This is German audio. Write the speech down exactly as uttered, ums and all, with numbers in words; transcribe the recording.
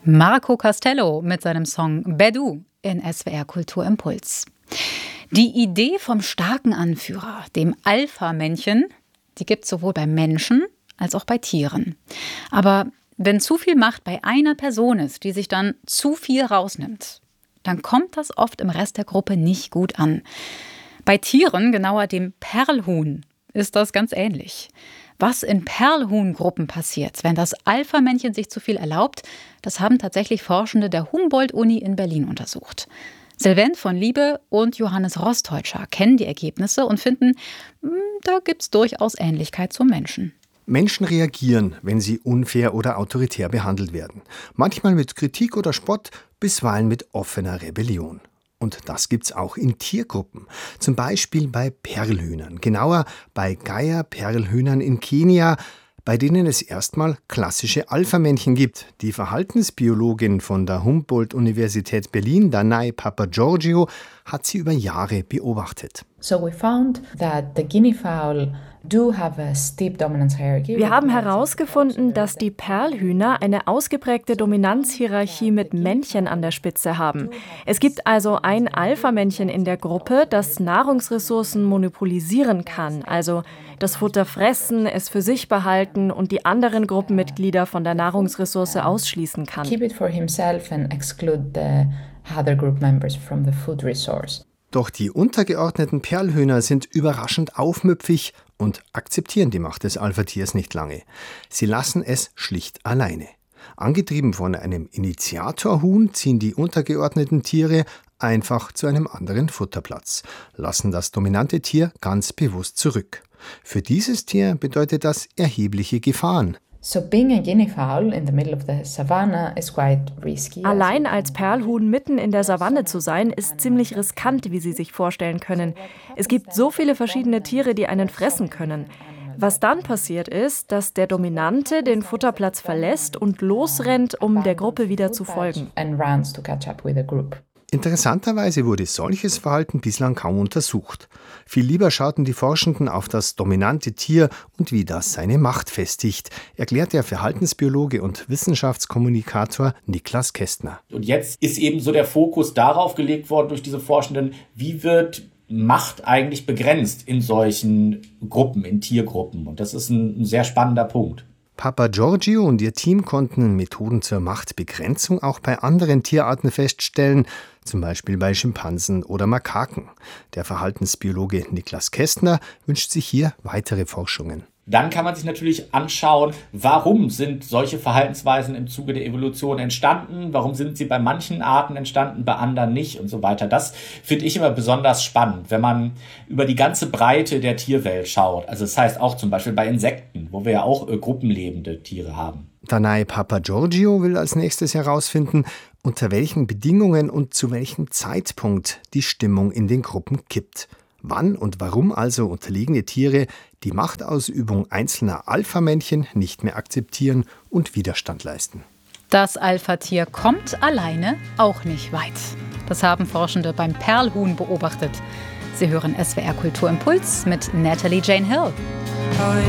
Marco Castello mit seinem Song Bedu in S W R Kultur Impuls. Die Idee vom starken Anführer, dem Alpha-Männchen, die gibt es sowohl bei Menschen als auch bei Tieren. Aber wenn zu viel Macht bei einer Person ist, die sich dann zu viel rausnimmt, dann kommt das oft im Rest der Gruppe nicht gut an. Bei Tieren, genauer dem Perlhuhn, ist das ganz ähnlich. Was in Perlhuhn-Gruppen passiert, wenn das Alpha-Männchen sich zu viel erlaubt, das haben tatsächlich Forschende der Humboldt-Uni in Berlin untersucht. Sylvain von Liebe und Johannes Rosteutscher kennen die Ergebnisse und finden, da gibt es durchaus Ähnlichkeit zum Menschen. Menschen reagieren, wenn sie unfair oder autoritär behandelt werden. Manchmal mit Kritik oder Spott, bisweilen mit offener Rebellion. Und das gibt's auch in Tiergruppen. Zum Beispiel bei Perlhühnern. Genauer bei Geier-Perlhühnern in Kenia, bei denen es erstmal klassische Alpha-Männchen gibt. Die Verhaltensbiologin von der Humboldt-Universität Berlin, Danai Papageorgiou, hat sie über Jahre beobachtet. So we found that the guinea fowl do have a steep dominance hierarchy. Wir haben herausgefunden, dass die Perlhühner eine ausgeprägte Dominanzhierarchie mit Männchen an der Spitze haben. Es gibt also ein Alpha-Männchen in der Gruppe, das Nahrungsressourcen monopolisieren kann, also das Futter fressen, es für sich behalten und die anderen Gruppenmitglieder von der Nahrungsressource ausschließen kann. Keep it for himself and exclude the other group members from the food resource. Doch die untergeordneten Perlhühner sind überraschend aufmüpfig und akzeptieren die Macht des Alpha-Tiers nicht lange. Sie lassen es schlicht alleine. Angetrieben von einem Initiatorhuhn ziehen die untergeordneten Tiere einfach zu einem anderen Futterplatz, lassen das dominante Tier ganz bewusst zurück. Für dieses Tier bedeutet das erhebliche Gefahren. So being a guinea fowl in the middle of the savannah is quite risky. Allein als Perlhuhn mitten in der Savanne zu sein, ist ziemlich riskant, wie Sie sich vorstellen können. Es gibt so viele verschiedene Tiere, die einen fressen können. Was dann passiert ist, dass der Dominante den Futterplatz verlässt und losrennt, um der Gruppe wieder zu folgen. And runs to catch up with the group. Interessanterweise wurde solches Verhalten bislang kaum untersucht. Viel lieber schauten die Forschenden auf das dominante Tier und wie das seine Macht festigt, erklärt der Verhaltensbiologe und Wissenschaftskommunikator Niklas Kästner. Und jetzt ist eben so der Fokus darauf gelegt worden durch diese Forschenden, wie wird Macht eigentlich begrenzt in solchen Gruppen, in Tiergruppen. Und das ist ein, ein sehr spannender Punkt. Papageorgiou und ihr Team konnten Methoden zur Machtbegrenzung auch bei anderen Tierarten feststellen, zum Beispiel bei Schimpansen oder Makaken. Der Verhaltensbiologe Niklas Kästner wünscht sich hier weitere Forschungen. Dann kann man sich natürlich anschauen, warum sind solche Verhaltensweisen im Zuge der Evolution entstanden, warum sind sie bei manchen Arten entstanden, bei anderen nicht und so weiter. Das finde ich immer besonders spannend, wenn man über die ganze Breite der Tierwelt schaut. Also das heißt auch zum Beispiel bei Insekten, wo wir ja auch äh, gruppenlebende Tiere haben. Danai Papageorgiou will als nächstes herausfinden, unter welchen Bedingungen und zu welchem Zeitpunkt die Stimmung in den Gruppen kippt. Wann und warum also unterlegene Tiere die Machtausübung einzelner Alpha-Männchen nicht mehr akzeptieren und Widerstand leisten. Das Alpha-Tier kommt alleine auch nicht weit. Das haben Forschende beim Perlhuhn beobachtet. Sie hören S W R Kultur Impuls mit Natalie Jane Hill.